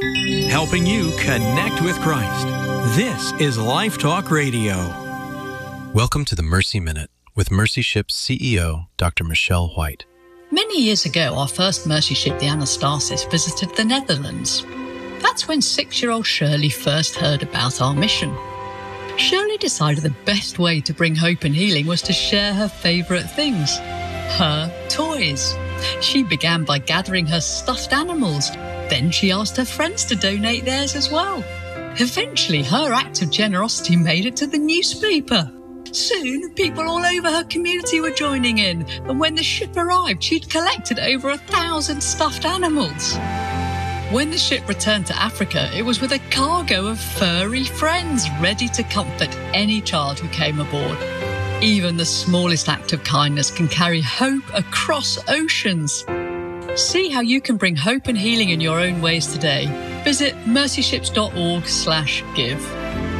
helping you connect with Christ. This is Life Talk Radio. Welcome to the Mercy Minute with Mercy Ship's CEO, Dr. Michelle White. Many years ago, our first Mercy Ship, the Anastasis, visited the Netherlands. That's when 6-year-old Shirley first heard about our mission. Shirley decided the best way to bring hope and healing was to share her favourite things, her toys. She began by gathering her stuffed animals. Then she asked her friends to donate theirs as well. Eventually, her act of generosity made it to the newspaper. Soon, people all over her community were joining in, and when the ship arrived, she'd collected over 1,000 stuffed animals. When the ship returned to Africa, it was with a cargo of furry friends ready to comfort any child who came aboard. Even the smallest act of kindness can carry hope across oceans. See how you can bring hope and healing in your own ways today. Visit mercyships.org/give.